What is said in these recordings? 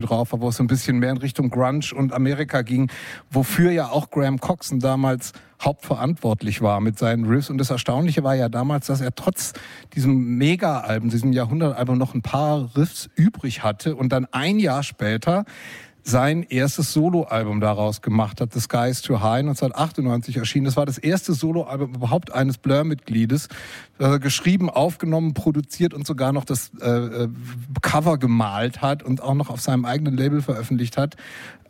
drauf war, wo es so ein bisschen mehr in Richtung Grunge und Amerika ging, wofür ja auch Graham Coxon damals hauptverantwortlich war mit seinen Riffs. Und das Erstaunliche war ja damals, dass er trotz diesem Mega-Album, diesem Jahrhundert-Album noch ein paar Riffs übrig hatte und dann ein Jahr später sein erstes Soloalbum daraus gemacht hat, The Sky is Too High, 1998 erschienen. Das war das erste Soloalbum überhaupt eines Blur-Mitgliedes. Geschrieben, aufgenommen, produziert und sogar noch das Cover gemalt hat und auch noch auf seinem eigenen Label veröffentlicht hat.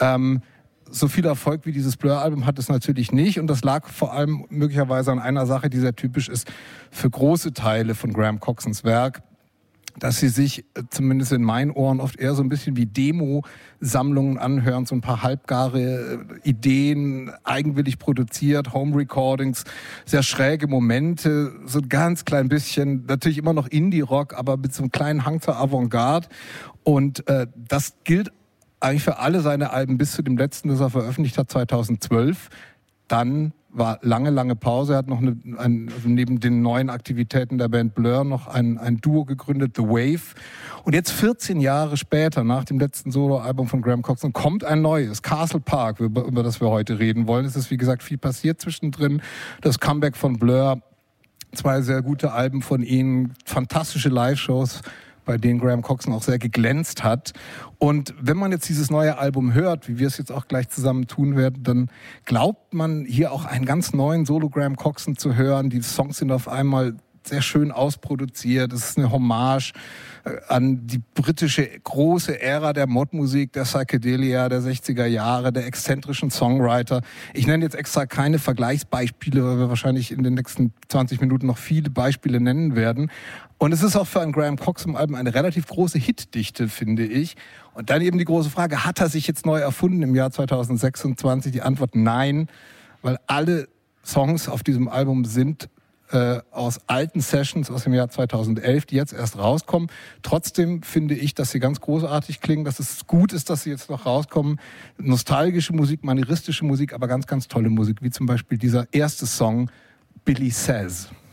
So viel Erfolg wie dieses Blur-Album hat es natürlich nicht. Und das lag vor allem möglicherweise an einer Sache, die sehr typisch ist für große Teile von Graham Coxons Werk, dass sie sich zumindest in meinen Ohren oft eher so ein bisschen wie Demo-Sammlungen anhören, so ein paar halbgare Ideen, eigenwillig produziert, Home-Recordings, sehr schräge Momente, so ein ganz klein bisschen, natürlich immer noch Indie-Rock, aber mit so einem kleinen Hang zur Avantgarde. Und das gilt eigentlich für alle seine Alben bis zu dem letzten, das er veröffentlicht hat, 2012. Dann war lange Pause. Er hat noch neben den neuen Aktivitäten der Band Blur noch ein Duo gegründet, The Wave. Und jetzt 14 Jahre später, nach dem letzten Soloalbum von Graham Coxon, kommt ein neues, Castle Park, über das wir heute reden wollen. Es ist, wie gesagt, viel passiert zwischendrin. Das Comeback von Blur, 2 sehr gute Alben von ihnen, fantastische Live-Shows, bei denen Graham Coxon auch sehr geglänzt hat. Und wenn man jetzt dieses neue Album hört, wie wir es jetzt auch gleich zusammen tun werden, dann glaubt man hier auch einen ganz neuen Solo Graham Coxon zu hören. Die Songs sind auf einmal sehr schön ausproduziert. Es ist eine Hommage an die britische große Ära der Modmusik, der Psychedelia der 60er Jahre, der exzentrischen Songwriter. Ich nenne jetzt extra keine Vergleichsbeispiele, weil wir wahrscheinlich in den nächsten 20 Minuten noch viele Beispiele nennen werden. Und es ist auch für ein Graham Coxon-Album eine relativ große Hitdichte, finde ich. Und dann eben die große Frage, hat er sich jetzt neu erfunden im Jahr 2026? Die Antwort nein, weil alle Songs auf diesem Album sind aus alten Sessions aus dem Jahr 2011, die jetzt erst rauskommen. Trotzdem finde ich, dass sie ganz großartig klingen, dass es gut ist, dass sie jetzt noch rauskommen. Nostalgische Musik, manieristische Musik, aber ganz tolle Musik, wie zum Beispiel dieser erste Song, Billy Says.